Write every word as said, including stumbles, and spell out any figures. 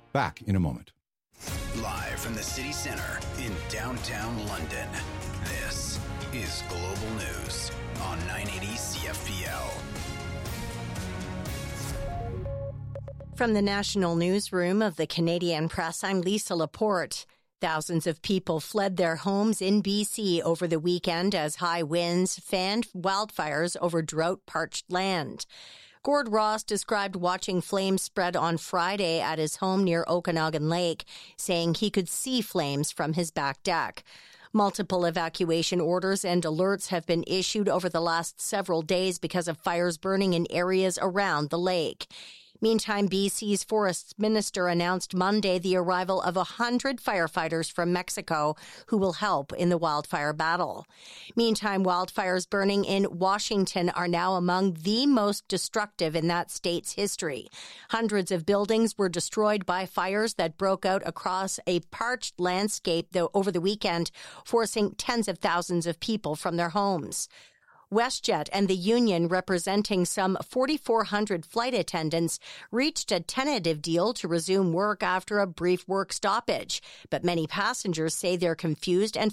Back in a moment. Live from the city center in downtown London, this is Global News on nine eighty C F P L. From the National Newsroom of the Canadian Press, I'm Lisa Laporte. Thousands of people fled their homes in B C over the weekend as high winds fanned wildfires over drought-parched land. Gord Ross described watching flames spread on Friday at his home near Okanagan Lake, saying he could see flames from his back deck. Multiple evacuation orders and alerts have been issued over the last several days because of fires burning in areas around the lake. Meantime, B C's Forest Minister announced Monday the arrival of one hundred firefighters from Mexico who will help in the wildfire battle. Meantime, wildfires burning in Washington are now among the most destructive in that state's history. Hundreds of buildings were destroyed by fires that broke out across a parched landscape over the weekend, forcing tens of thousands of people from their homes. WestJet and the union, representing some forty-four hundred flight attendants, reached a tentative deal to resume work after a brief work stoppage. But many passengers say they're confused and